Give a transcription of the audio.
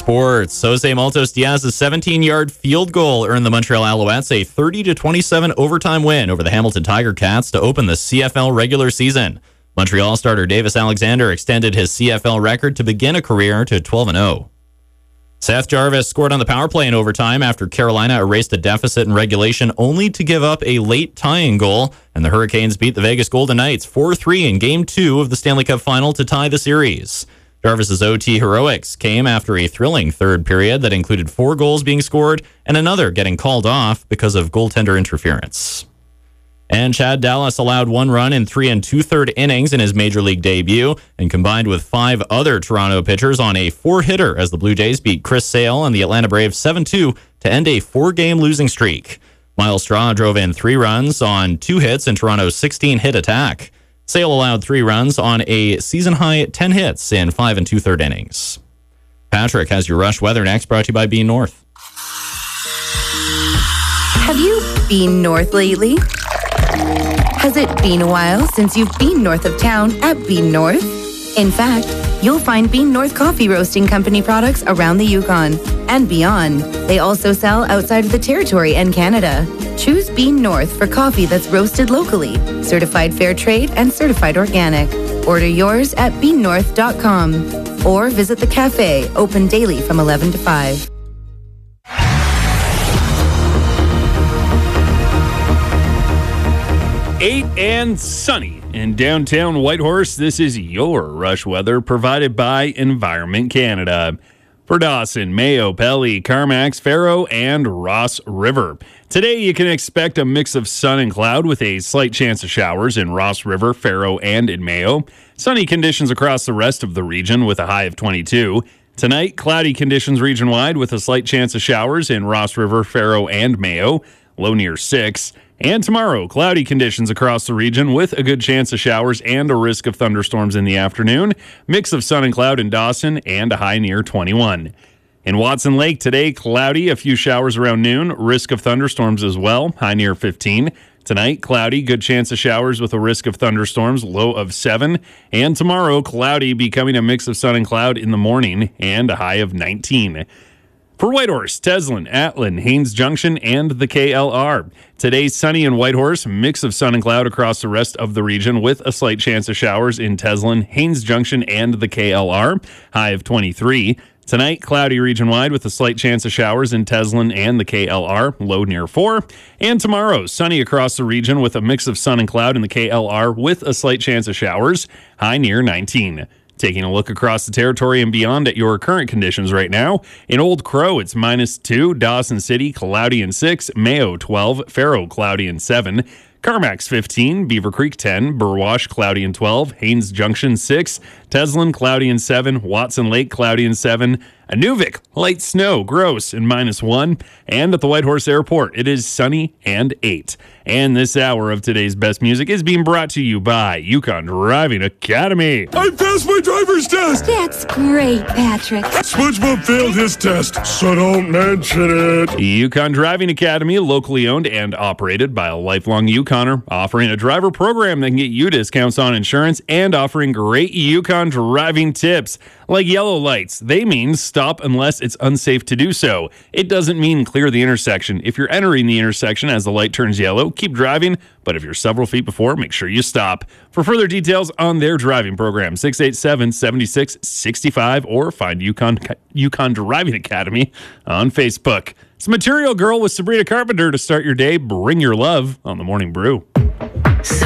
Sports. Jose Maltos Diaz's 17-yard field goal earned the Montreal Alouettes a 30-27 overtime win over the Hamilton Tiger Cats to open the CFL regular season. Montreal starter Davis Alexander extended his CFL record to begin a career to 12-0. Seth Jarvis scored on the power play in overtime after Carolina erased a deficit in regulation only to give up a late tying goal, and the Hurricanes beat the Vegas Golden Knights 4-3 in Game 2 of the Stanley Cup Final to tie the series. Jarvis's OT heroics came after a thrilling third period that included 4 goals being scored and another getting called off because of goaltender interference. And Chad Dallas allowed 1 run in 3 2/3 innings in his Major League debut and combined with 5 other Toronto pitchers on a 4-hitter as the Blue Jays beat Chris Sale and the Atlanta Braves 7-2 to end a 4-game losing streak. Miles Straw drove in 3 runs on 2 hits in Toronto's 16-hit attack. Sale allowed 3 runs on a season-high 10 hits in 5 2/3 innings. Patrick has your Rush weather next, brought to you by Bean North. Have you been north lately? Has it been a while since you've been north of town at Bean North? In fact, you'll find Bean North Coffee Roasting Company products around the Yukon and beyond. They also sell outside of the territory and Canada. Choose Bean North for coffee that's roasted locally, certified fair trade, and certified organic. Order yours at beannorth.com or visit the cafe, open daily from 11 to 5. Eight and sunny in downtown Whitehorse. This is your Rush weather provided by Environment Canada. For Dawson, Mayo, Pelly, Carmacks, Faro, and Ross River. Today you can expect a mix of sun and cloud with a slight chance of showers in Ross River, Faro, and in Mayo. Sunny conditions across the rest of the region with a high of 22. Tonight, cloudy conditions region-wide with a slight chance of showers in Ross River, Faro, and Mayo, low near 6. And tomorrow, cloudy conditions across the region with a good chance of showers and a risk of thunderstorms in the afternoon. Mix of sun and cloud in Dawson and a high near 21. In Watson Lake today, cloudy, a few showers around noon, risk of thunderstorms as well, high near 15. Tonight, cloudy, good chance of showers with a risk of thunderstorms, low of 7. And tomorrow, cloudy, becoming a mix of sun and cloud in the morning and a high of 19. For Whitehorse, Teslin, Atlin, Haines Junction, and the KLR. Today, sunny in Whitehorse, mix of sun and cloud across the rest of the region with a slight chance of showers in Teslin, Haines Junction, and the KLR, high of 23. Tonight, cloudy region-wide with a slight chance of showers in Teslin and the KLR, low near 4. And tomorrow, sunny across the region with a mix of sun and cloud in the KLR with a slight chance of showers, high near 19. Taking a look across the territory and beyond at your current conditions right now. In Old Crow, it's -2. Dawson City, cloudy and 6. Mayo, 12. Faro, cloudy and 7. Carmacks, 15. Beaver Creek, 10. Burwash, cloudy and 12. Haines Junction, 6. Teslin, cloudy and 7. Watson Lake, cloudy and 7. Inuvik, light snow, gross, and -1. And at the Whitehorse Airport, it is sunny and 8. And this hour of today's best music is being brought to you by Yukon Driving Academy. I passed my driver's test! That's great, Patrick. SpongeBob failed his test, so don't mention it. Yukon Driving Academy, locally owned and operated by a lifelong Yukoner, offering a driver program that can get you discounts on insurance and offering great Yukon driving tips. Like yellow lights, they mean stop unless it's unsafe to do so. It doesn't mean clear the intersection. If you're entering the intersection as the light turns yellow, keep driving, but if you're several feet before, make sure you stop. For further details on their driving program, 687-7665, or find Yukon Driving Academy on Facebook. It's Material Girl with Sabrina Carpenter to start your day. Bring your love on the Morning Brew.